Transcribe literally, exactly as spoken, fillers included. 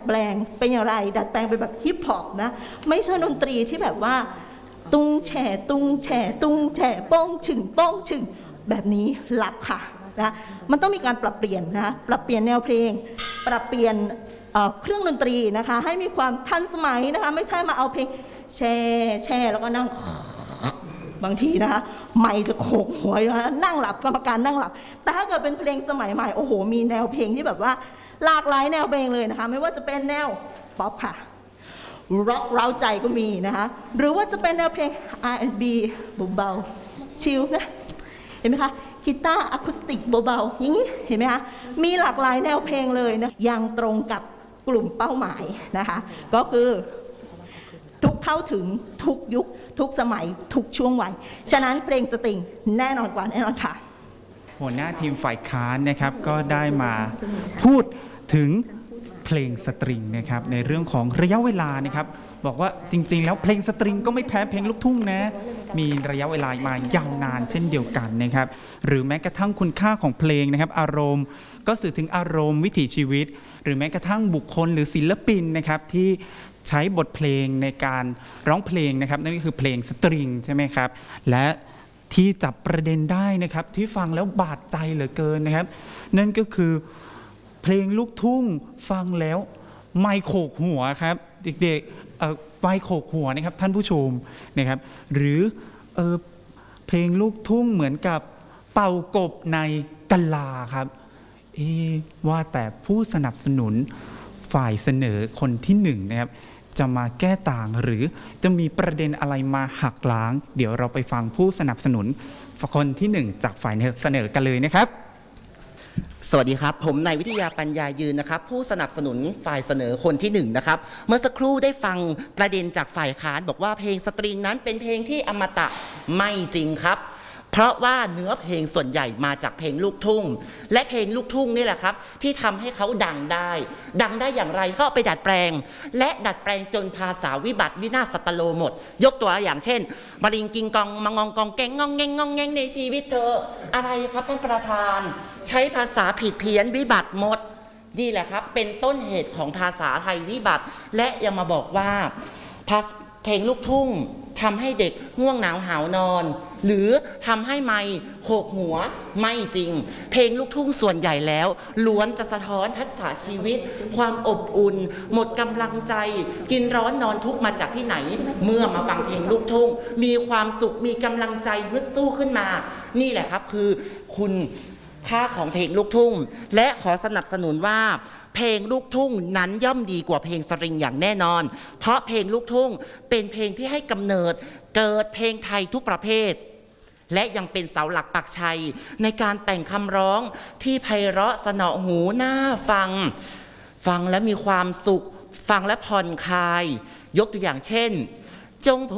แปลงเป็นอย่างไรดัดแปลงเป็นแบบฮิปฮอปนะไม่ใช่ดนตรีที่แบบว่าตุ้งแฉตุ้งแฉตุ้งแฉโป้งฉึงโป้งฉึงแบบนี้หลับค่ะนะมันต้องมีการปรับเปลี่ยนนะปรับเปลี่ยนแนวเพลงปรับเปลี่ยนเครื่องดนตรีนะคะให้มีความทันสมัยนะคะไม่ใช่มาเอาเพลงแช่แช่แล้วก็นั่งบางทีนะคะไม่จะโขกหัวนะนั่งหลับกรรมการนั่งหลับแต่ถ้าเกิดเป็นเพลงสมัยใหม่โอ้โหมีแนวเพลงที่แบบว่าหลากหลายแนวเพลงเลยนะคะไม่ว่าจะเป็นแนวป๊อปค่ะร็อกเร้าใจก็มีนะคะหรือว่าจะเป็นแนวเพลง อาร์ แอนด์ บี เบาๆชิลนะเห็นไหมคะกีตาร์อะคูสติกเบาๆอย่างนี้เห็นไหมคะมีหลากหลายแนวเพลงเลยนะยังตรงกับกลุ่มเป้าหมายนะคะก็คือทุกเข้าถึงทุกยุคทุกสมัยทุกช่วงวัยฉะนั้นเพลงสตริงแน่นอนกว่าแน่นอนค่ะหัวหน้าทีมฝ่ายค้านนะครับก็ได้มาพูดถึงเพลงสตริงนะครับในเรื่องของระยะเวลานะครับบอกว่าจริงๆแล้วเพลงสตริงก็ไม่แพ้เพลงลูกทุ่งนะมีระยะเวลามายาวนานเช่นเดียวกันนะครับหรือแม้กระทั่งคุณค่าของเพลงนะครับอารมณ์ก็สื่อถึงอารมณ์วิถีชีวิตหรือแม้กระทั่งบุคคลหรือศิลปินนะครับที่ใช้บทเพลงในการร้องเพลงนะครับนั่นก็คือเพลงสตริงใช่ไหมครับและที่จับประเด็นได้นะครับที่ฟังแล้วบาดใจเหลือเกินนะครับนั่นก็คือเพลงลูกทุ่งฟังแล้วไม่โขกหัวครับเด็กๆไม่โขกหัวนะครับท่านผู้ชมนะครับหรือเออเพลงลูกทุ่งเหมือนกับเป่ากบในกะลาครับเอว่าแต่ผู้สนับสนุนฝ่ายเสนอคนที่หนึ่งนะครับจะมาแก้ต่างหรือจะมีประเด็นอะไรมาหักล้างเดี๋ยวเราไปฟังผู้สนับสนุนคนที่หนึ่งจากฝ่ายเสนอกันเลยนะครับสวัสดีครับผมนายวิทยาปัญญายืนนะครับผู้สนับสนุนฝ่ายเสนอคนที่หนึ่งนะครับเมื่อสักครู่ได้ฟังประเด็นจากฝ่ายค้านบอกว่าเพลงสตริงนั้นเป็นเพลงที่อมตะไม่จริงครับเพราะว่าเนื้อเพลงส่วนใหญ่มาจากเพลงลูกทุ่งและเพลงลูกทุ่งนี่แหละครับที่ทำให้เขาดังได้ดังได้อย่างไรเขาเอาไปดัดแปลงและดัดแปลงจนภาษาวิบัติวินาศสัตโลหมดยกตัวอย่างเช่นมาริงกิงกองมางองกองแกงงองแงงงองแงงในชีวิตเธออะไรครับท่านประธานใช้ภาษาผิดเพี้ยนวิบัติหมดนี่แหละครับเป็นต้นเหตุของภาษาไทยวิบัติและยังมาบอกว่าเพลงลูกทุ่งทำให้เด็กง่วงหนาวหาวนอนหรือทำให้ไม่โขกหัวไม่จริงเพลงลูกทุ่งส่วนใหญ่แล้วล้วนจะสะท้อนทัศนชีวิตความอบอุ่นหมดกำลังใจกินร้อนนอนทุกข์มาจากที่ไหนเมื่อมาฟังเพลงลูกทุ่งมีความสุขมีกำลังใจฮึดสู้ขึ้นมานี่แหละครับคือคุณค่าของเพลงลูกทุ่งและขอสนับสนุนว่าเพลงลูกทุ่งนั้นย่อมดีกว่าเพลงสตริงอย่างแน่นอนเพราะเพลงลูกทุ่งเป็นเพลงที่ให้กำเนิดเกิดเพลงไทยทุกประเภทและยังเป็นเสาหลักปักชัยในการแต่งคำร้องที่ไพเราะสนอหูน่าฟังฟังและมีความสุขฟังและผ่อนคลายยกตัวอย่างเช่นจง